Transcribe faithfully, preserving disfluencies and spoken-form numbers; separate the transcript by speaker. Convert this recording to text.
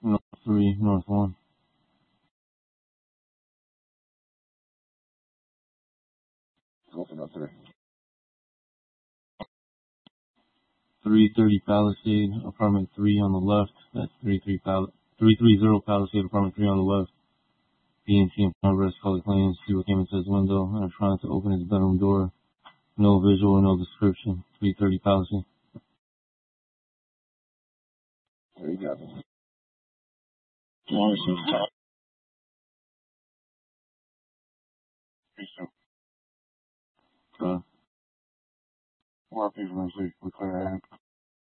Speaker 1: North three, North one.
Speaker 2: Open up three.
Speaker 1: three thirty Palisade, apartment three on the left. That's three three Pal- three three zero Palisade, apartment three on the left. B and T and Progress, Color Claims, see what came into his window, and are trying to open his bedroom door. No visual, no description. three thirty Palisade.
Speaker 2: Three copies. Longest in the top. Three two.
Speaker 1: Uh,
Speaker 2: More people than see. We clear ahead.